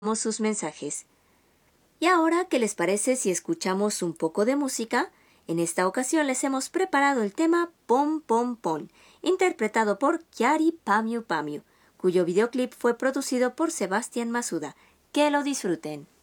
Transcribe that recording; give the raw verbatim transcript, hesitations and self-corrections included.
sus mensajes. Y ahora, ¿qué les parece si escuchamos un poco de música? En esta ocasión les hemos preparado el tema Pom Pom Pom, interpretado por Kyary Pamyu Pamyu, cuyo videoclip fue producido por Sebastián Masuda. ¡Que lo disfruten!